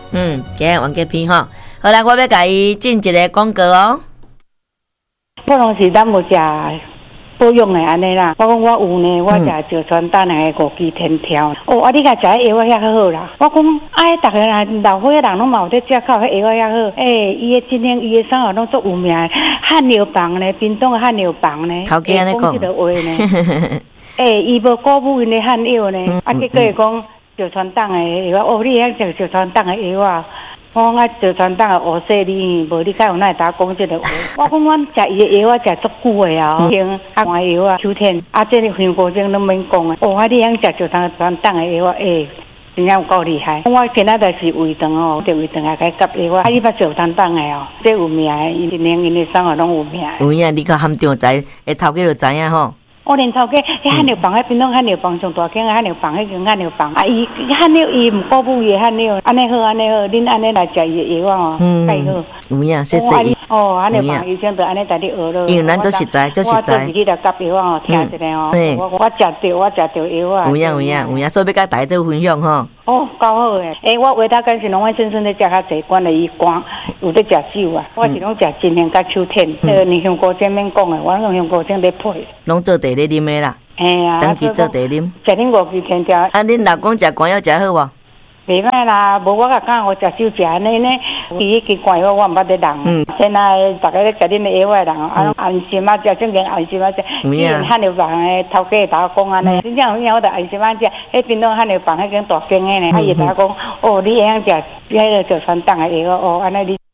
今日王吉片吼，好啦，我要甲伊进一个广告哦。 我拢是咱无食保养的安尼啦。我讲我有呢，我食石川蛋的五鸡天条。啊，你甲食迄药遐好啦。我讲逐个人老岁仔人拢嘛有在食靠迄药遐好。伊的今天伊的生活拢足有名的，汉牛房呢，屏东的汉牛房呢， 头家安尼讲， 即个话呢。伊无鼓舞因的汉药呢，结果会讲石川蛋的药。你遐食石川蛋的药啊？我讲石川蛋的乌细哩，无你敢有哪会打讲即个话？我讲阮食伊的药，我食足久的啊，用换药啊，Q10，即个香菇精都免讲的。你遐食石川蛋的药，真正有够厉害。我今仔就是胃肠哦，胃肠也该夹药。你捌石川蛋的哦，这有名的，因的生活拢有名的。 有影，你较含着知，会头家就知影吼。 我连头家，汉牛房，屏东汉牛房上大间汉牛房，迄间汉牛房，伊汉牛伊毋鼓舞伊汉牛，安尼好，恁安尼来食伊的药哦，介好。 有影，谢谢伊。 汉牛房医生就安尼带你学咯。 因为咱做实在，做实在。 我自己来夹药哦，听一下哦。我食着药啊。 有影，所以要甲大家做分享吼。 够好诶！我话大概是拢我先生咧食较济，管了伊肝有咧食酒啊。我是拢食金香甲秋天，你香菇精免讲诶，我用香菇精咧配。 拢做茶咧啉诶啦。长期做茶啉。 食恁五鸡天条。 恁老公食肝药食好无？ 袂歹啦，无我甲讲我食酒食安尼呢，伊迄支肝药我毋捌得人。现在大家咧食恁的药的人，安心啊食，正经安心啊食。以前汉牛房的头家甲我讲安尼，真正有影我着安心啊食。迄屏东汉牛房迄间大间的呢，伊甲我讲，你会晓食迄个石川蛋的药安尼你。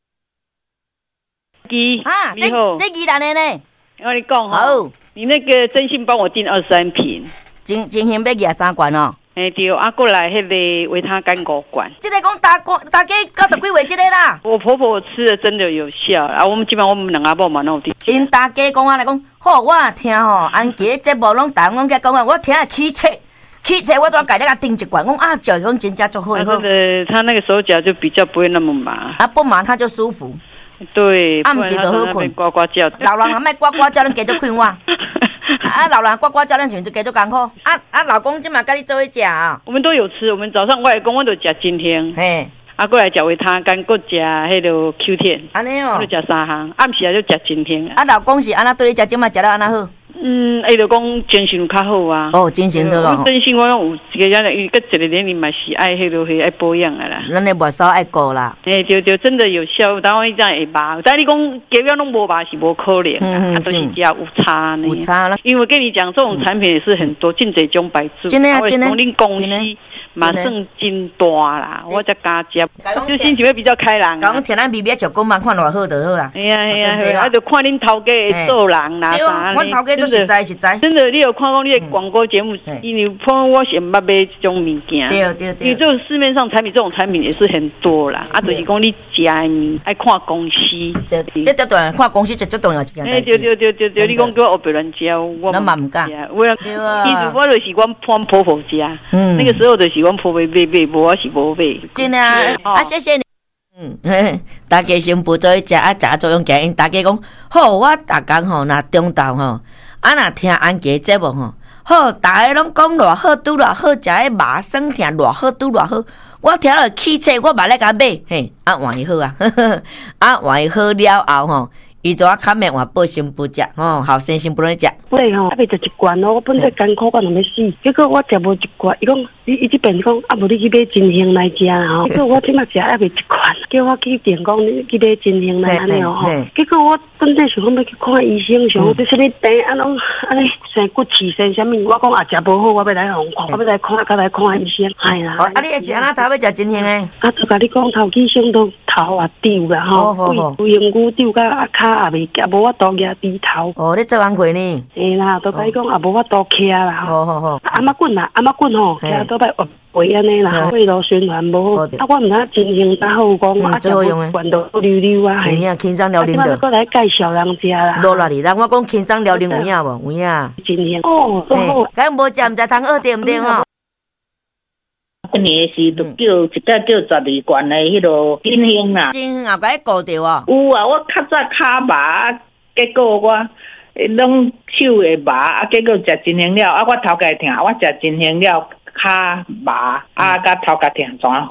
你好，这鸡蛋的呢？ 我跟你讲好，你那个真心帮我订23瓶， 真心要23罐哦。 对，过来迄个维他干5罐。 这个讲大家90几岁这个啦。 我婆婆吃的真的有效啊！我们基本上我们两阿婆嘛拢有滴。 因大家讲啊来讲，好，我听吼，安吉节目拢台湾讲讲啊，我听起册，我都要改那个订一罐，讲脚讲真正就好。 他那个手脚就比较不会那么麻。 不麻他就舒服。 对， 毋是就好困， 呱呱叫。 老人也莫呱呱叫，咱继续困我。老人呱呱叫，咱是就继续艰苦。老公今嘛跟你做伙食啊？ 我们都有吃，我们早上外公我都食金香，过来食维他干，搁食迄个 Q10， 安尼哦， 就食3项，暗时就食金香。 老公是安那对你食，今嘛食了安那好？ 伊就讲精神较好啊。 精神好咯。 真心我拢有一个人，伊个一个年龄嘛是爱迄落去爱保养的啦。 咱的末梢爱顾啦。 对，真的有效。当然伊这样会麻，但你讲隔壁拢无麻是无可能啊，都是食有差呢。 有差啦。 因为跟你讲，这种产品也是很多，真侪种白煮。 真的啊，真的。 恁公司嘛算真大啦，我才加接，就心情会比较开朗。 讲听咱 BB 小公嘛，看偌好就好啦。 啊，就看恁头家做人啦， 啥呢？我头家都实在。 真的，你有看讲你的广播节目，因为碰我是毋捌买这种物件。 对。 因为这种市面上产品，这种产品也是很多啦。就是讲你食的爱看公司。 这最重要，看公司最重要一件代志。 对，你讲叫我别人家，我嘛唔敢。 我其实我就是阮婆婆家，那个时候就是阮婆婆买，无我是无买。 真的谢谢你。大家先不做食食作用行，因大家讲好，我逐工吼，若中昼吼，若听安吉节目吼，好，大家拢讲偌好，拄偌好，食迄麻酸疼偌好，拄偌好，我听了起册，我嘛来甲买，换伊好啊，换伊好了后吼。伊就较免换保鲜不食，后生先不能食。 对吼，还袂食一罐哦，我本来艰苦，我都要死。结果我食无一罐，伊讲，伊这边讲，无你去买真香来食吼。结果我即马食还袂一罐，叫我去电讲你去买真香来安尼哦。结果我本来想讲要去看医生，想这什么病，安尼生骨刺生什么，我讲食无好，我要来看，我要来看，甲来看医生。哎呀， 你会是安那头要食真香诶？ 就甲你讲头起伤都头也丢啦吼，规用骨丢甲骹。也袂夹，无法度举低头。 你做工课呢？ 啦，都甲你讲也无法度徛啦。 好。 阿妈棍吼，徛倒摆胃安尼啦，胃路循环无好。我毋知真香咋好讲， 最好用诶， 罐头溜溜啊。 有影，轻松辽宁的。 我来介绍人食啦。 落来哩，人我讲轻松辽宁有影无？有影。 真香哦， 敢无食毋知通学对毋对吼？ 今年是就叫12罐的迄落真香啦。 真香也甲伊顾着哦。 有啊，我较早骹麻，结果我拢手会麻，结果食真香了，我头家疼，我食真香了，骹麻甲头家疼全好。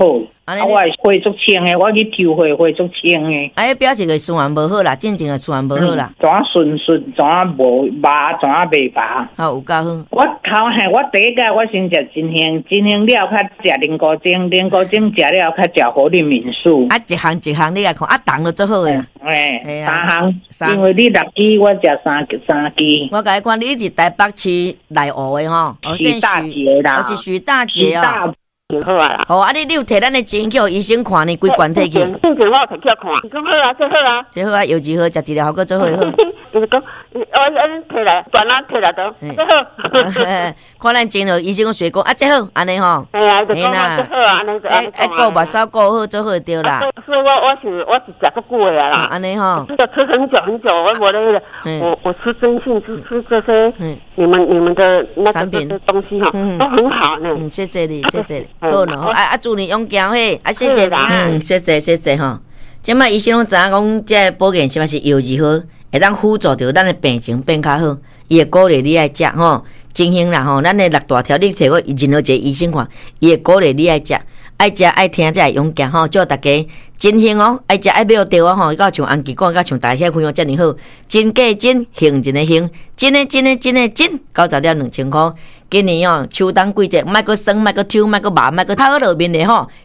我会足清诶，我去抽会足清诶。 表示个循环无好啦，正常诶循环无好啦。 怎啊顺，怎啊无麻，怎啊袂麻。 有够好。 我第一个我先食真香了，较食灵菇精食了，较食活力民宿。 一项你来看，重就最好诶啦。 三项，因为你6支，我食3支。 我甲你看，你是台北市内湖诶吼， 徐大姐啦， 是徐大姐哦。 好啊啦， 好你有摕咱的钱叫医生看呢，规罐摕去。 正我摕去看，伊讲好啊，最好啊， 最好啊，药剂好，食治疗效果最好。 就是讲，摕来，转啦摕来都最好。 看咱前头医生讲水果最好，安尼吼。 哎呀，最好啊，安尼就安尼。 顾目梢顾好最好对啦。 所以我是食足久的啦。 安尼吼。 这个吃很久，我那个我吃真性吃这些你们的那个东西哈，都很好呢。 谢谢你，谢谢你。好呢，祝你勇敢嘿，谢谢你，谢谢吼。即摆医生拢知影讲，这保健什么是药剂好，会当辅助着咱的病情变较好。伊会鼓励你爱食吼，真香啦吼。咱的6大条，你摕过任何一个医生看，伊会鼓励你爱食，爱食爱听，才会勇敢吼。祝大家真香哦，爱食爱买对哦吼，到像安琪讲，到像大家分享遮尔好，真假真，行真的行，真的，90了2000块。今年哦，秋冬季节，莫阁酸，莫阁抽，莫阁麻，莫阁头落面的吼。